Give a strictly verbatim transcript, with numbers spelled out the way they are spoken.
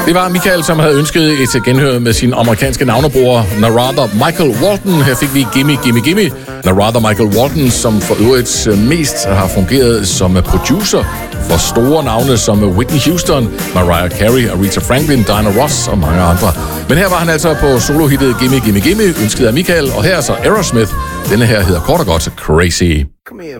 Det var Michael, som havde ønsket et genhør med sin amerikanske navnebror Narada Michael Walton. Her fik vi Gimme, Gimme, Gimme. Narada Michael Walton, som for øvrigt mest har fungeret som producer for store navne som Whitney Houston, Mariah Carey, Aretha Franklin, Diana Ross og mange andre. Men her var han altså på solohittet Gimme, Gimme, Gimme, ønsket af Michael. Og her er så Aerosmith. Denne her hedder kort og godt Crazy. Come here,